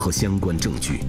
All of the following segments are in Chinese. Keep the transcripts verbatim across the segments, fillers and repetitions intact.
和相关证据。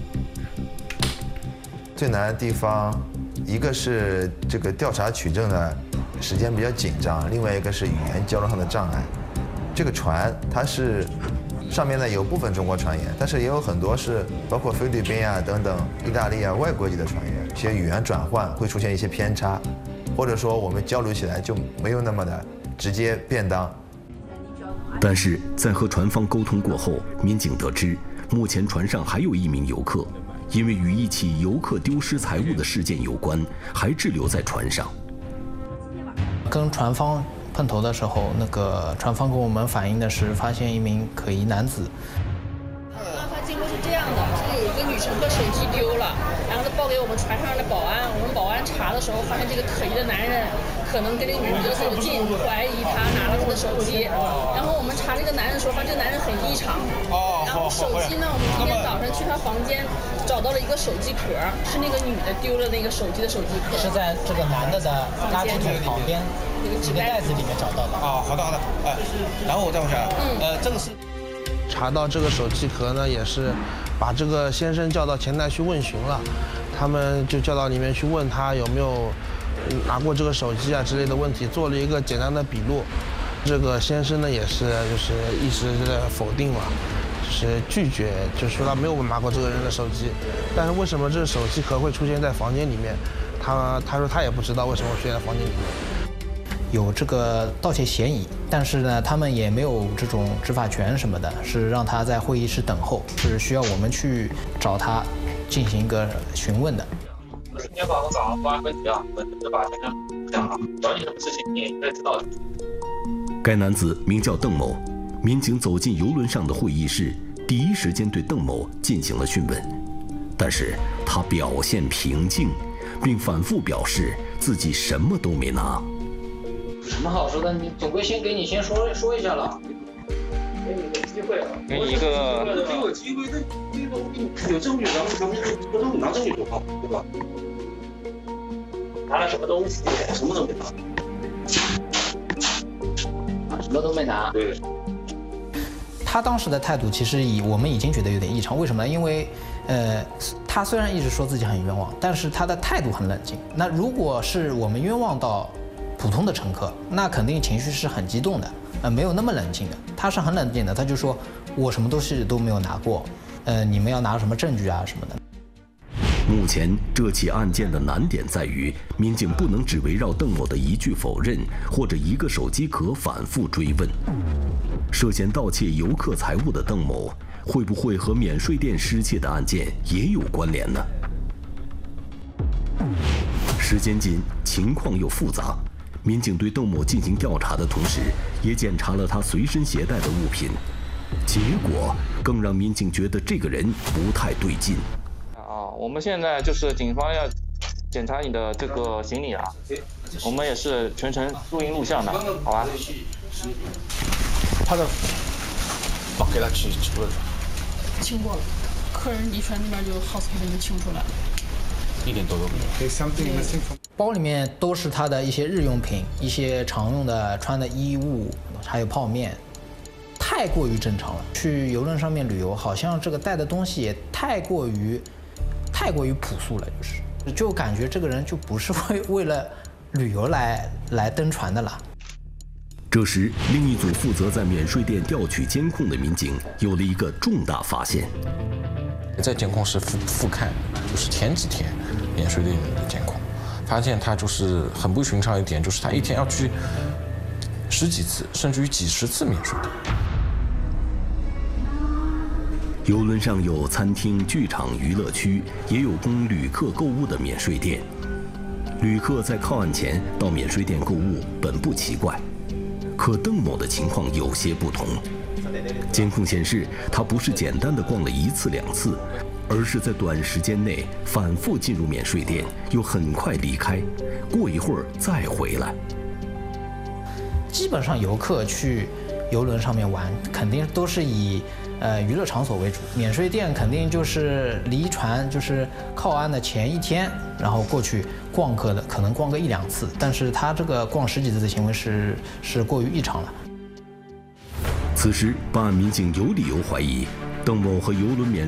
最难的地方，一个是这个调查取证的时间比较紧张，另外一个是语言交流上的障碍。这个船它是上面呢有部分中国船员，但是也有很多是包括菲律宾啊等等、意大利啊外国籍的船员，一些语言转换会出现一些偏差，或者说我们交流起来就没有那么的直接便当。 但是在和船方沟通过后，民警得知，目前船上还有一名游客，因为与一起游客丢失财物的事件有关，还滞留在船上。 跟船方碰头的时候，那个船方跟我们反映的是，发现一名可疑男子。 案发经过是这样的，是有一个女乘客手机丢了，然后他报给我们船上的保安，我们保安查的时候发现这个可疑的男人可能跟这个女的走近，怀疑他拿了她的手机。然后我们查这个男人的时候，发现这个男人很异常。然后手机呢，我们今天早上去他房间找到了一个手机壳，是那个女的丢了那个手机的手机壳， 是在这个男的的垃圾桶旁边一个袋子里面找到的。 啊，好的好的，哎，然后我再往下，嗯，呃，这个是查到这个手机壳呢，也是把这个先生叫到前台去问询了，他们就叫到里面去问他有没有拿过这个手机啊之类的问题，做了一个简单的笔录。这个先生呢也是就是一直的否定嘛，就是拒绝，就说他没有拿过这个人的手机。但是为什么这个手机壳会出现在房间里面？他他说他也不知道为什么出现在房间里面。 有这个盗窃嫌疑，但是呢，他们也没有这种执法权什么的，是让他在会议室等候，是需要我们去找他进行一个询问的。 今天早上早上发问题啊，我就把先生讲了，找你什么事情你也应该知道的。 该男子名叫邓某，民警走进游轮上的会议室，第一时间对邓某进行了讯问，但是他表现平静，并反复表示自己什么都没拿。 有什么好说的？你总归先给你先说说一下了， 给你个机会啊， 给你一个给我机会，那这个东西有证据，咱们咱们不能拿证据就好，对吧？拿了什么东西？什么都没拿。 什么都没拿。 对。 他当时的态度其实以我们已经觉得有点异常，为什么呢？因为，呃，他虽然一直说自己很冤枉，但是他的态度很冷静。那如果是我们冤枉到普通的乘客，那肯定情绪是很激动的，呃，没有那么冷静的。他是很冷静的，他就说我什么东西都没有拿过，呃，你们要拿什么证据啊什么的。 目前这起案件的难点在于，民警不能只围绕邓某的一句否认或者一个手机壳反复追问。涉嫌盗窃游客财物的邓某，会不会和免税店失窃的案件也有关联呢？时间紧，情况又复杂，民警对邓某进行调查的同时，也检查了他随身携带的物品，结果更让民警觉得这个人不太对劲。 啊，我们现在就是警方要检查你的这个行李啊，我们也是全程录音录像的，好吧？ 他的，哦，给他取取过了， 清过了，客人离船那边就 housekeeping 已经清出来了， 一点都都没有。 包里面都是他的一些日用品，一些常用的穿的衣物，还有泡面。太过于正常了。去游轮上面旅游，好像这个带的东西也太过于，太过于朴素了，就是就感觉这个人就不是为为了旅游来来登船的了。 这时，另一组负责在免税店调取监控的民警有了一个重大发现。 在监控室复复看，就是前几天免税店的监控，发现他就是很不寻常一点，就是他一天要去十几次，甚至于几十次免税店。 游轮上有餐厅、剧场、娱乐区，也有供旅客购物的免税店。旅客在靠岸前到免税店购物本不奇怪，可邓某的情况有些不同。监控显示，他不是简单的逛了一次两次，而是在短时间内反复进入免税店，又很快离开，过一会儿再回来。 基本上游客去游轮上面玩，肯定都是以呃娱乐场所为主，免税店肯定就是离船就是靠岸的前一天，然后过去逛个的，可能逛个一两次，但是他这个逛十几次的行为是是过于异常了。 此时，办案民警有理由怀疑， 邓某和邮轮免